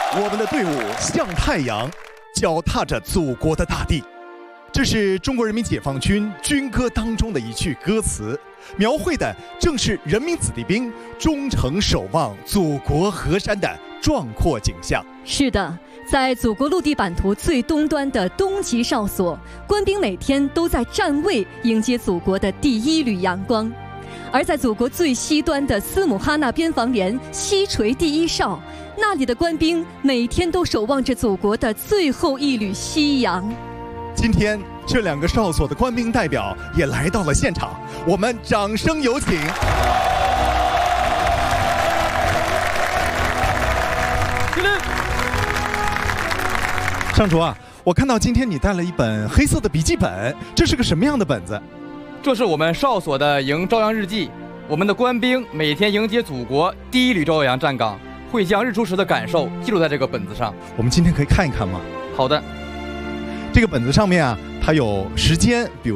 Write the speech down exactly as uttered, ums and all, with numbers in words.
我们的队伍像太阳，脚踏着祖国的大地。这是中国人民解放军军歌当中的一句歌词，描绘的正是人民子弟兵忠诚守望祖国河山的壮阔景象。 是的，在祖国陆地版图最东端的东极哨所，官兵每天都在站位迎接祖国的第一缕阳光；而在祖国最西端的斯姆哈纳边防连西垂第一哨，那里的官兵每天都守望着祖国的最后一缕夕阳。 今天，这两个哨所的官兵代表也来到了现场，我们掌声有请。上主啊，我看到今天你带了一本黑色的笔记本，这是个什么样的本子？ 这是我们哨所的迎朝阳日记，我们的官兵每天迎接祖国第一缕朝阳站岗，会将日出时的感受记录在这个本子上。 我们今天可以看一看吗？ 好的。 这个本子上面啊，它有时间，比如